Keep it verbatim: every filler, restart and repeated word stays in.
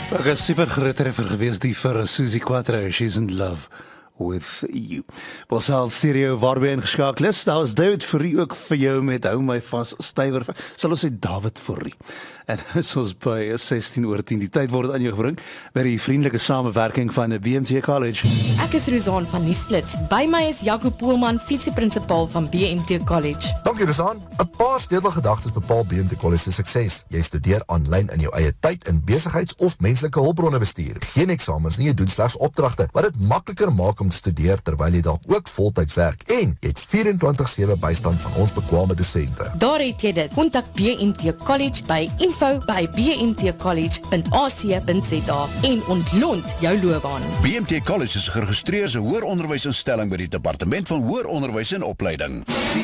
Ek is super groot treffer gewees die vir Susie Quatro, She's in Love with You. Bosal stereo waarby ingeskakel is. Daar was David Fourie ook vir jou met Hou my vas stywer. Sal ons sê David Fourie. En is ons by sestien oor tien. Die tyd word aan jou gebring by die vriendelike samewerking van B M T College. Ek is Rosan van Nuusflits. By my is Jaco Poelman, visieprinsipal van B M T College. Dankie Rosan. 'n Paar sleutelgedagtes bepaal B M T College se sukses. Jy studeer aanlyn in jou eie tyd in besigheids- of menslike hulpbronne bestuur. Geen eksamens nie, jy doen slegs opdragte, wat dit makliker maak om te studeer terwyl jy dalk ook voltyds werk. En jy het vierentwintig sewe bystand van ons bekwame dosente. Daar het jy dit. Kontak B M T College by info by b m t college punt a c punt z a en ontlont jou loopbaan. B M T College is geregistreer as 'n hoëronderwysinstelling by die Departement van Hoëronderwys en Opleiding.